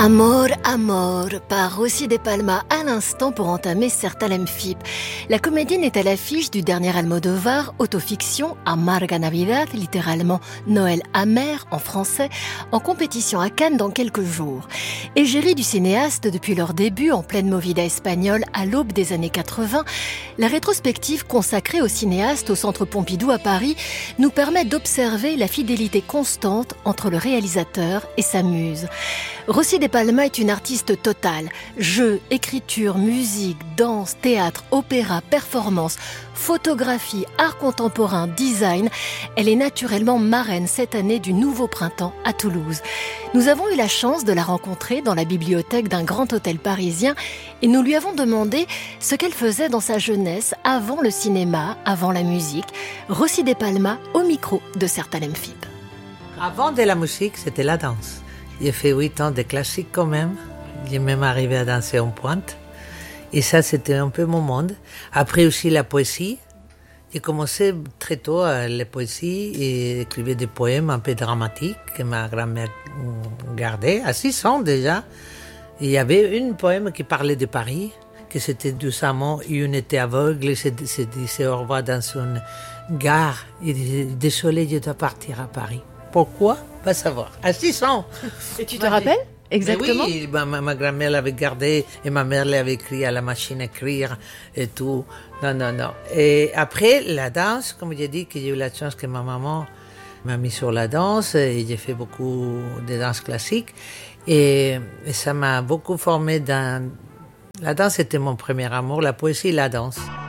Amor, Amor, par Rosy de Palma à l'instant pour entamer Certalem Fip. La comédienne est à l'affiche du dernier Almodovar, autofiction Amarga Navidad, littéralement Noël amer en français, en compétition à Cannes dans quelques jours. Égérie du cinéaste depuis leur début en pleine movida espagnole à l'aube des années 80, la rétrospective consacrée au cinéaste au Centre Pompidou à Paris nous permet d'observer la fidélité constante entre le réalisateur et sa muse. Rosy de Palma est une artiste totale. Jeux, écriture, musique, danse, théâtre, opéra, performance, photographie, art contemporain, design. Elle est naturellement marraine cette année du Nouveau Printemps à Toulouse. Nous avons eu la chance de la rencontrer dans la bibliothèque d'un grand hôtel parisien et nous lui avons demandé ce qu'elle faisait dans sa jeunesse avant le cinéma, avant la musique. Rosy de Palma au micro de Certalem Fip. Avant de la musique, c'était la danse. J'ai fait 8 ans de classique quand même. J'ai même arrivé à danser en pointe. Et ça, c'était un peu mon monde. Après aussi la poésie. J'ai commencé très tôt à la poésie et écrivais des poèmes un peu dramatiques que ma grand-mère gardait, à 6 ans déjà. Et il y avait un poème qui parlait de Paris, que c'était doucement, une était aveugle et se disait au revoir dans une gare. Il disait, désolé, je dois partir à Paris. Pourquoi? Pas savoir. À 6 ans. Et tu te rappelles exactement? Oui, ma grand-mère l'avait gardé et ma mère l'avait écrit à la machine à écrire et tout. Non. Et après, la danse, comme j'ai dit, que j'ai eu la chance que ma maman m'a mis sur la danse et j'ai fait beaucoup de danse classique. Et ça m'a beaucoup formé dans... La danse était mon premier amour, la poésie et la danse.